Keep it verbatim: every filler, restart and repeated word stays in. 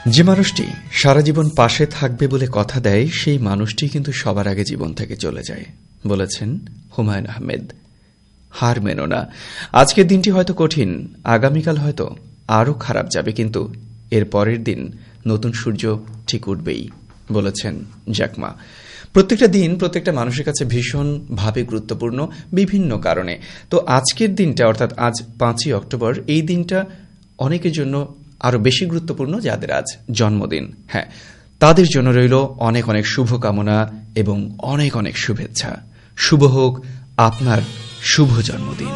যে মানুষটি সারা জীবন পাশে থাকবে বলে কথা দেয় সেই মানুষটি কিন্তু সবার আগে জীবন থেকে চলে যায়, বলেছেন হুমায়ুন আহমেদ। হার মেনো না। আজকের দিনটি হয়তো কঠিন, আগামীকাল হয়তো আরও খারাপ যাবে, কিন্তু এর পরের দিন নতুন সূর্য ঠিক উঠবেই, বলেছেন জ্যাকমা। প্রত্যেকটা দিন প্রত্যেকটা মানুষের কাছে ভীষণভাবে গুরুত্বপূর্ণ বিভিন্ন কারণে। তো আজকের দিনটা অর্থাৎ আজ পাঁচই অক্টোবর, এই দিনটা অনেকের জন্য আরো বেশি গুরুত্বপূর্ণ যাদের আজ জন্মদিন। হ্যাঁ, তাদের জন্য রইল অনেক অনেক শুভকামনা এবং অনেক অনেক শুভেচ্ছা। শুভ হোক আপনার শুভ জন্মদিন।